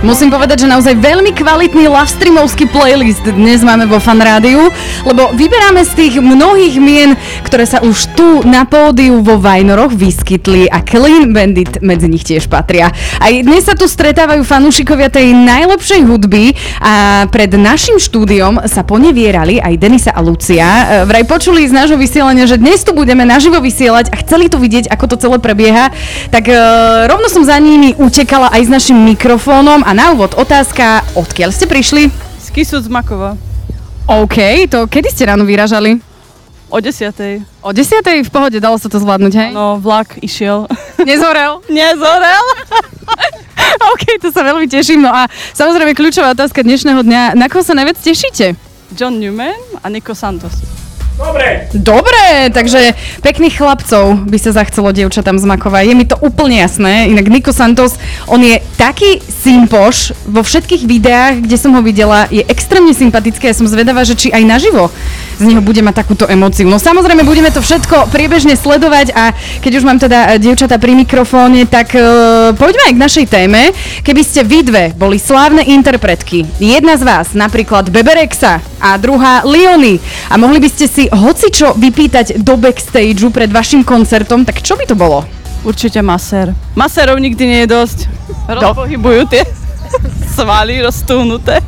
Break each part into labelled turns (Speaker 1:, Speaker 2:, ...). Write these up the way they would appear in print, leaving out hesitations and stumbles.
Speaker 1: Musím povedať, že naozaj veľmi kvalitný livestreamovský playlist dnes máme vo Fan Rádiu, lebo vyberáme z tých mnohých mien, ktoré sa už tu na pódiu vo Vajnoroch vyskytli a Clean Bandit medzi nich tiež patria. Aj dnes sa tu stretávajú fanúšikovia tej najlepšej hudby a pred našim štúdiom sa ponevierali aj Denisa a Lucia. Vraj počuli z nášho vysielania, že dnes tu budeme naživo vysielať a chceli tu vidieť, ako to celé prebieha, tak rovno som za nimi utekala aj s našim mikrofónom a na úvod otázka, odkiaľ ste prišli?
Speaker 2: Z Kisu z Makova.
Speaker 1: OK, to kedy ste ráno vyražali?
Speaker 2: O 10:00.
Speaker 1: O 10:00 v pohode, dalo sa to zvládnuť, hej?
Speaker 2: No, vlak išiel.
Speaker 1: Nezhorel?
Speaker 2: Nezhorel.
Speaker 1: OK, to sa veľmi teším. No a samozrejme kľúčová otázka dnešného dňa, na koho sa najviac tešíte?
Speaker 2: John Newman a Nico Santos.
Speaker 1: Dobre, takže pekných chlapcov by sa zachcelo dievčatám z Makova. Je mi to úplne jasné. Inak Nico Santos, on je taký simpoš vo všetkých videách, kde som ho videla. Je extrémne sympatický a som zvedavá, že či aj naživo z neho bude mať takúto emóciu. No samozrejme, budeme to všetko priebežne sledovať a keď už mám teda dievčatá pri mikrofóne, tak poďme aj k našej téme. Keby ste vy dve boli slávne interpretky, jedna z vás napríklad Beberexa a druhá Leony a mohli by ste si hocičo vypýtať do backstageu pred vašim koncertom, tak čo by to bolo?
Speaker 2: Určite masér. Masérov nikdy nie je dosť. Rozpohybujú tie svaly roztúhnuté.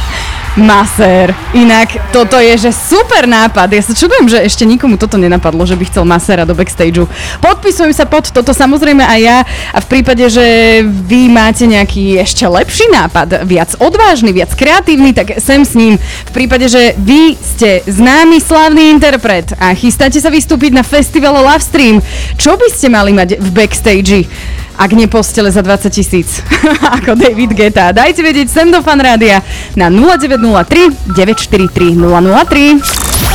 Speaker 1: Masér. Inak toto je, že super nápad. Ja sa čudujem, že ešte nikomu toto nenapadlo, že by chcel maséra do backstageu. Podpisujem sa pod toto samozrejme aj ja a v prípade, že vy máte nejaký ešte lepší nápad, viac odvážny, viac kreatívny, tak sem s ním. V prípade, že vy ste známy slávny interpret a chystáte sa vystúpiť na festivale Livestream, čo by ste mali mať v backstage? Ak nie postele za 20 000, ako David Guetta. Dajte vedieť sem do Fan Rádia na 0903 943 003.